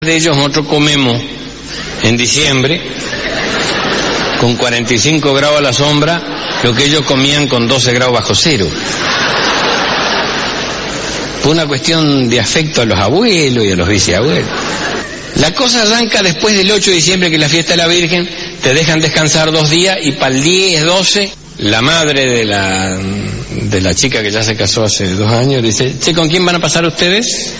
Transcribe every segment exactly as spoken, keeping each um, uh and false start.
de ellos nosotros comemos en diciembre con cuarenta y cinco grados a la sombra lo que ellos comían con doce grados bajo cero. Fue una cuestión de afecto a los abuelos y a los bisabuelos. La cosa arranca después del ocho de diciembre, que es la fiesta de la Virgen. Te dejan descansar dos días y para el diez, doce, la madre de la de la chica que ya se casó hace dos años dice: che, ¿con quién van a pasar ustedes?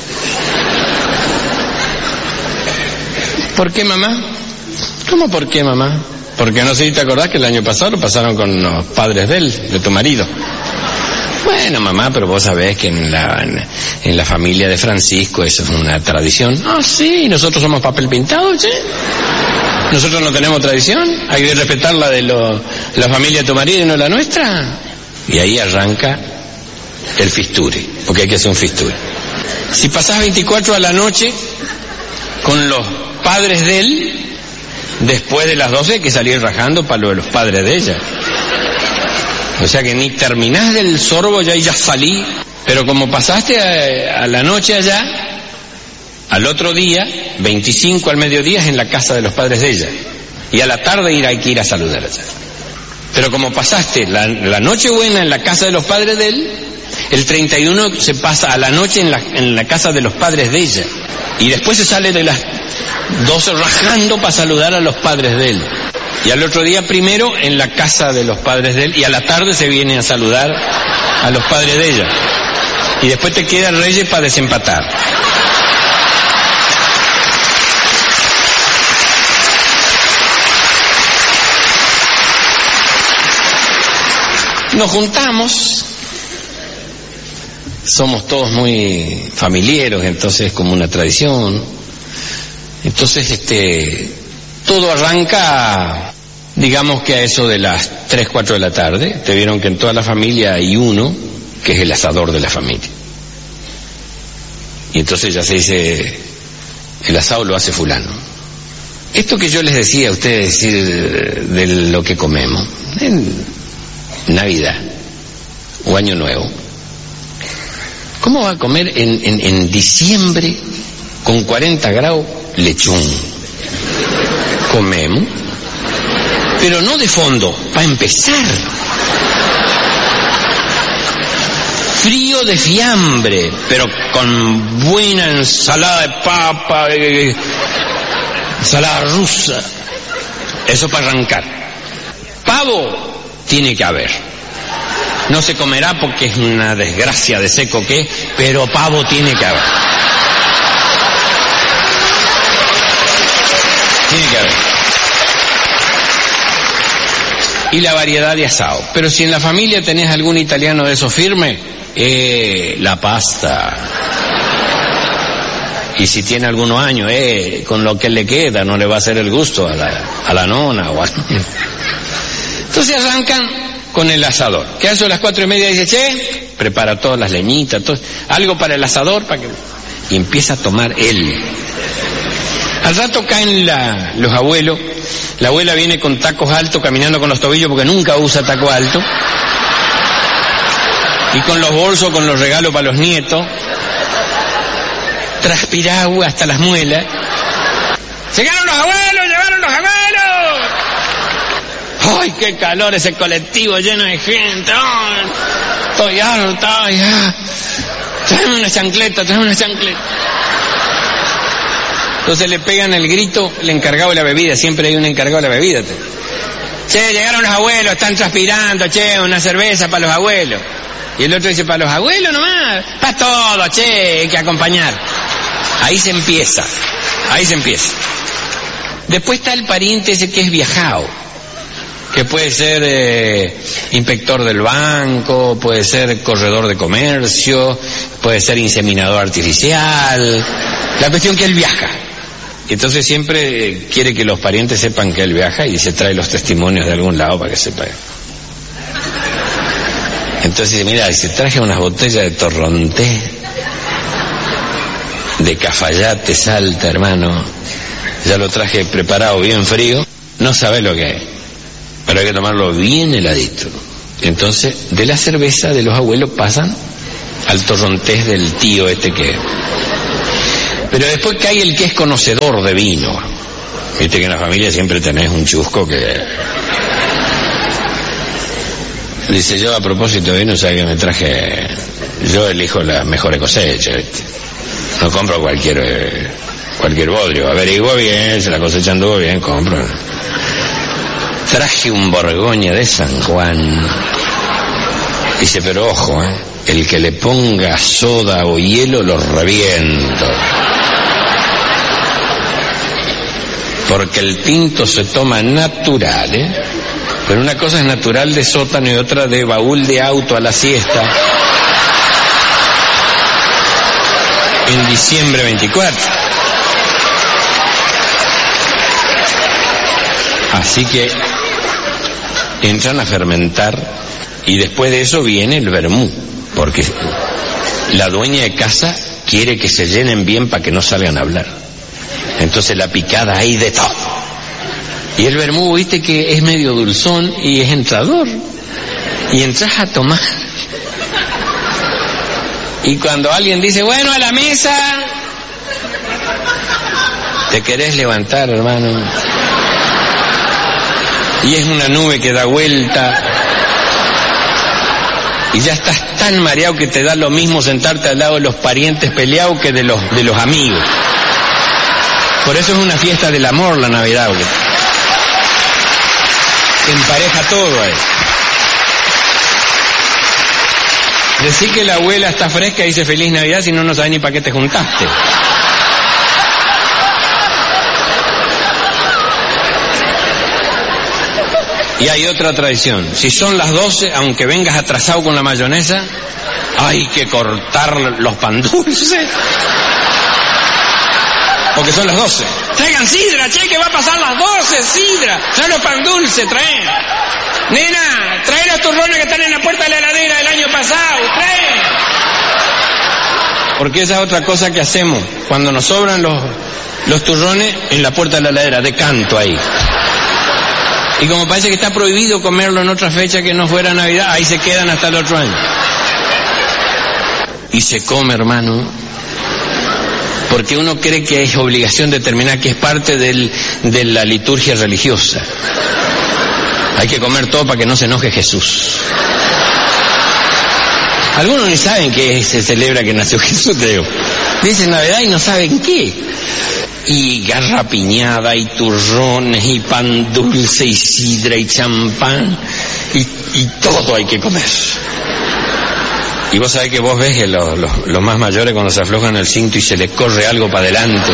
¿Por qué, mamá? ¿Cómo por qué, mamá? Porque no sé si te acordás que el año pasado lo pasaron con los padres de él, de tu marido. Bueno, mamá, pero vos sabés que en la, en la familia de Francisco eso es una tradición. Ah, sí, nosotros somos papel pintado, ¿sí? Nosotros no tenemos tradición, hay que respetar la de lo, la familia de tu marido y no la nuestra. Y ahí arranca el fisture, porque hay que hacer un fisture. Si pasás veinticuatro a la noche con los padres de él, después de las doce hay que salir rajando para lo de los padres de ella. O sea que ni terminás del sorbo ya y ya salí, pero como pasaste a, a la noche allá, al otro día, veinticinco al mediodía es en la casa de los padres de ella, y a la tarde ir, hay que ir a saludar allá. Pero como pasaste la, la noche buena en la casa de los padres de él, el treinta y uno se pasa a la noche en la, en la casa de los padres de ella, y después se sale de las doce rajando para saludar a los padres de él. Y al otro día primero en la casa de los padres de él, y a la tarde se viene a saludar a los padres de ella. Y después te queda Reyes para desempatar. Nos juntamos, somos todos muy familiares, entonces es como una tradición. Entonces este todo arranca, digamos que a eso de las tres, cuatro de la tarde. Te vieron que en toda la familia hay uno que es el asador de la familia. Y entonces ya se dice, el asado lo hace fulano. Esto que yo les decía a ustedes decir de lo que comemos en Navidad o Año Nuevo, ¿cómo va a comer en, en, en diciembre con cuarenta grados lechón? Comemos, pero no de fondo, para empezar. Frío de fiambre, pero con buena ensalada de papa, eh, ensalada rusa. Eso para arrancar. Pavo tiene que haber. No se comerá porque es una desgracia de seco que es, pero pavo tiene que haber. Tiene que haber. Y la variedad de asado. Pero si en la familia tenés algún italiano de esos firme, eh, la pasta. Y si tiene algunos años, eh, con lo que le queda, no le va a hacer el gusto a la, a la nona o a... Entonces arrancan con el asador. Que a eso a las cuatro y media dice: che, prepara todas las leñitas, todo, algo para el asador, para que... y empieza a tomar él. Al rato caen la, los abuelos. La abuela viene con tacos altos, caminando con los tobillos porque nunca usa taco alto, y con los bolsos, con los regalos para los nietos, transpirado hasta las muelas. ¡Llegaron los abuelos! ¡Llegaron los abuelos! ¡Ay, qué calor ese colectivo lleno de gente! ¡Ay, estoy harto! ¡Ay, ah! ¡Tráeme una chancleta! ¡Tráeme una chancleta! Entonces le pegan el grito el encargado de la bebida, siempre hay un encargado de la bebida. Che, llegaron los abuelos, están transpirando, che, una cerveza para los abuelos. Y el otro dice: para los abuelos nomás, para todos, che, hay que acompañar. Ahí se empieza, ahí se empieza. Después está el pariente ese que es viajado, que puede ser eh, inspector del banco, puede ser corredor de comercio, puede ser inseminador artificial. La cuestión que él viaja. Entonces siempre quiere que los parientes sepan que él viaja y se trae los testimonios de algún lado para que sepan. Entonces mira, si traje unas botellas de Torrontés, de Cafayate, Salta, hermano, ya lo traje preparado bien frío, no sabe lo que es, pero hay que tomarlo bien heladito. Entonces de la cerveza de los abuelos pasan al Torrontés del tío este que... Pero después que hay el que es conocedor de vino. Viste que en la familia siempre tenés un chusco que... Dice, yo a propósito de vino, ¿sabes que me traje? Yo elijo las mejores cosechas, ¿viste? No compro cualquier cualquier bodrio. Averiguo bien, si la cosecha anduvo bien, compro. Traje un Borgoña de San Juan. Dice, pero ojo, ¿eh? El que le ponga soda o hielo lo reviento. Porque el tinto se toma natural, ¿eh? Pero una cosa es natural de sótano y otra de baúl de auto a la siesta. En diciembre veinticuatro. Así que entran a fermentar y después de eso viene el vermú, porque la dueña de casa quiere que se llenen bien para que no salgan a hablar. Entonces la picada hay de todo. Y el vermú, viste que es medio dulzón y es entrador. Y entras a tomar. Y cuando alguien dice, bueno, a la mesa, te querés levantar, hermano. Y es una nube que da vuelta. Y ya estás tan mareado que te da lo mismo sentarte al lado de los parientes peleados que de los, de los amigos. Por eso es una fiesta del amor la Navidad, güey. Que empareja todo ahí. Decí que la abuela está fresca y dice feliz Navidad, si no, no sabes ni para qué te juntaste. Y hay otra tradición. Si son las doce, aunque vengas atrasado con la mayonesa, hay que cortar los pan dulces. Porque son las doce. Traigan sidra, che, que va a pasar las doce, sidra. Trae los pan dulces, trae. Nena, trae los turrones que están en la puerta de la heladera del año pasado, trae. Porque esa es otra cosa que hacemos. Cuando nos sobran los, los turrones, en la puerta de la heladera, de canto ahí. Y como parece que está prohibido comerlo en otra fecha que no fuera Navidad, ahí se quedan hasta el otro año. Y se come, hermano, porque uno cree que es obligación determinar que es parte del, de la liturgia religiosa. Hay que comer todo para que no se enoje Jesús. Algunos ni saben que se celebra que nació Jesús, te digo. Dicen Navidad y no saben qué. Y garrapiñada, y turrones, y pan dulce, y sidra, y champán, y, y todo hay que comer. Y vos sabés que vos ves que los, los, los más mayores cuando se aflojan el cinto y se les corre algo para adelante,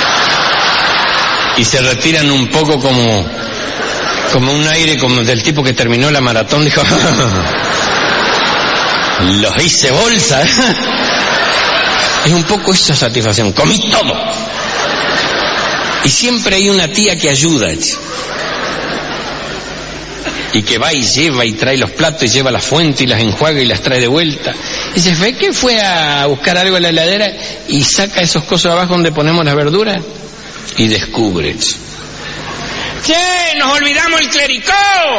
y se retiran un poco como, como un aire como del tipo que terminó la maratón, dijo, los hice bolsa. Es un poco esa satisfacción, comí todo. Y siempre hay una tía que ayuda, y que va y lleva y trae los platos y lleva la fuente y las enjuaga y las trae de vuelta. Y se ve que fue a buscar algo en la heladera y saca esos cosas abajo donde ponemos las verduras y descubre. ¡Che! ¡Nos olvidamos el clericó!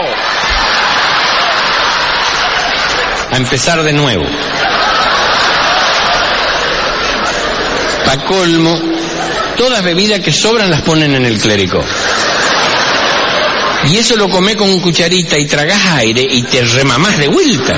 A empezar de nuevo. Pa' colmo, todas bebidas que sobran las ponen en el clericó. Y eso lo comés con cucharita y tragás aire y te remamás de vuelta.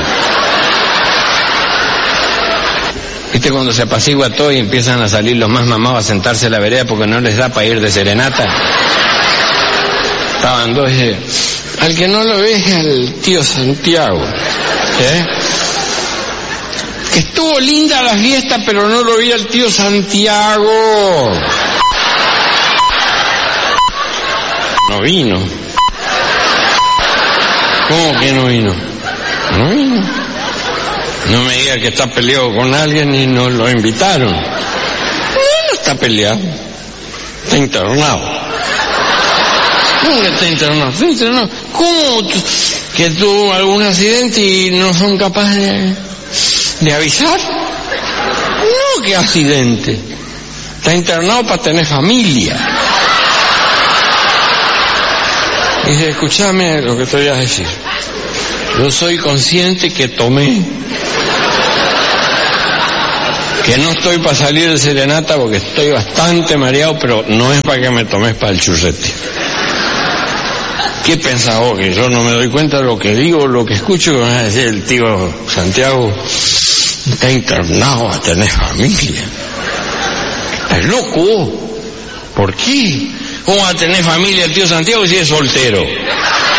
¿Viste cuando se apacigua todo y empiezan a salir los más mamados a sentarse a la vereda porque no les da para ir de serenata? Estaban dos, eh, al que no lo ve es al tío Santiago, ¿eh? Que estuvo linda la fiesta, pero no lo vi al tío Santiago. No vino. ¿Cómo que no vino? No vino. No me diga que está peleado con alguien y no lo invitaron. No, no está peleado. Está internado. ¿Cómo que está internado? Está internado. ¿Cómo que tuvo algún accidente y no son capaces de, de avisar? No, ¿qué accidente? Está internado para tener familia. Y dice, escúchame lo que te voy a decir. Yo soy consciente que tomé. que no estoy para salir de serenata porque estoy bastante mareado, pero no es para que me tomes para el churrete. ¿Qué pensás vos? Que yo no me doy cuenta de lo que digo, lo que escucho, que me va a decir el tío Santiago, está internado, a tener familia. ¿Estás loco? ¿Por qué? ¿Cómo va a tener familia el tío Santiago si es soltero?